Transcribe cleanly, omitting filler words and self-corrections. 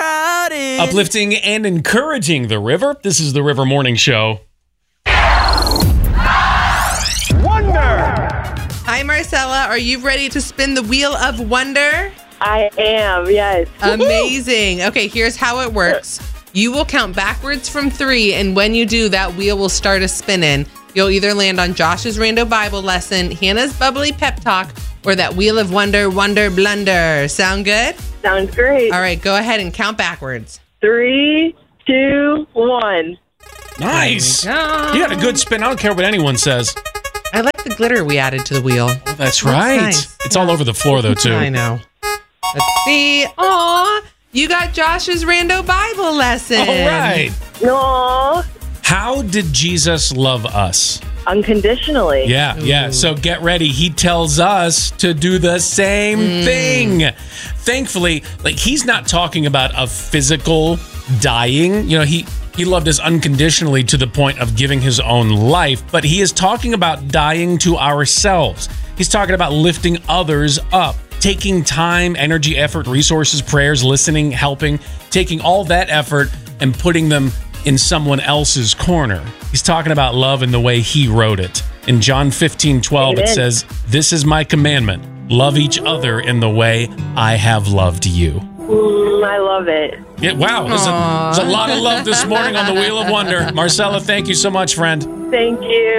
crowded. Uplifting and encouraging the river. This is the River Morning Show. Hi, Marcella. Are you ready to spin the wheel of wonder? I am, yes. Amazing. Okay, here's how it works. You will count backwards from 3, and when you do, that wheel will start a spinning. You'll either land on Josh's Rando Bible lesson, Hannah's bubbly pep talk, or that wheel of wonder blunder. Sound good? Sounds great. All right, go ahead and count backwards. 3, 2, 1. Nice. You Yeah. got a good spin. I don't care what anyone says. I like the glitter we added to the wheel. Oh, that's right. nice. It's all over the floor, though, too. I know. Let's see. Aw, you got Josh's Rando Bible lesson. All right. No, How did Jesus love us? unconditionally. Yeah. So get ready. He tells us to do the same thing. Thankfully, he's not talking about a physical dying. He loved us unconditionally to the point of giving his own life, but he is talking about dying to ourselves. He's talking about lifting others up, taking time, energy, effort, resources, prayers, listening, helping, taking all that effort and putting them in someone else's corner. He's talking about love in the way he wrote it. In John 15:12, it says, "This is my commandment, love each other in the way I have loved you." I love it. Yeah, wow, there's a lot of love this morning on the Wheel of Wonder. Marcella, thank you so much, friend. Thank you.